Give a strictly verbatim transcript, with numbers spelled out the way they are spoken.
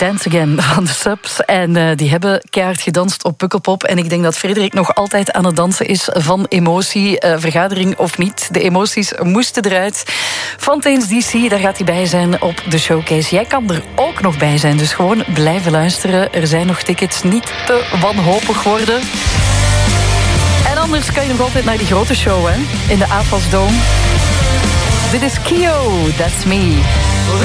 Dance Again van de Subs. En uh, die hebben keihard gedanst op Pukkelpop. En ik denk dat Frederik nog altijd aan het dansen is van emotie. Uh, vergadering of niet, de emoties moesten eruit. Fontaine's D C, daar gaat hij bij zijn op de showcase. Jij kan er ook nog bij zijn, dus gewoon blijven luisteren. Er zijn nog tickets, niet te wanhopig worden. En anders kan je nog altijd naar die grote show, hè, in de AFAS Dome. Dit is Kio, That's Me.